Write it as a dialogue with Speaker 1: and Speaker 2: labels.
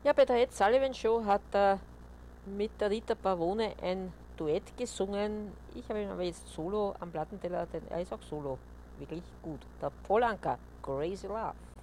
Speaker 1: Ja, bei der Ed Sullivan Show hat er mit der Rita Pavone ein Duett gesungen. Ich habe ihn aber jetzt solo am Plattenteller, denn er ist auch solo wirklich gut. Der Paul Anka, Crazy Love.